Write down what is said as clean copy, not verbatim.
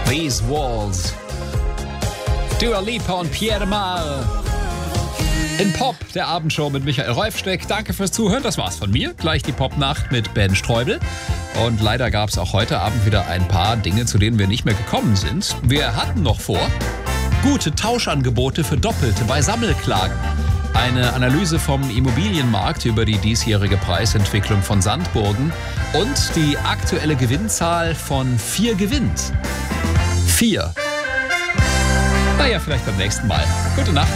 These Walls. Dua Lipa und Pierre Mal. In Pop, der Abendshow mit Michael Reufsteck. Danke fürs Zuhören, das war's von mir. Gleich die Popnacht mit Ben Streubel. Und leider gab es auch heute Abend wieder ein paar Dinge, zu denen wir nicht mehr gekommen sind. Wir hatten noch vor, gute Tauschangebote für Doppelte bei Sammelklagen. Eine Analyse vom Immobilienmarkt über die diesjährige Preisentwicklung von Sandburgen und die aktuelle Gewinnzahl von 4 gewinnt. 4. Naja, vielleicht beim nächsten Mal. Gute Nacht.